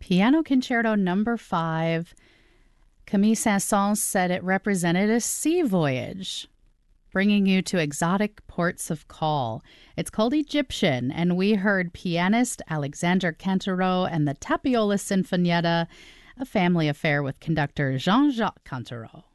Piano Concerto Number 5. Camille Saint-Saëns said it represented a sea voyage, bringing you to exotic ports of call. It's called Egyptian, and we heard pianist Alexandre Cantereau and the Tapiola Sinfonietta, a family affair with conductor Jean-Jacques Cantereau.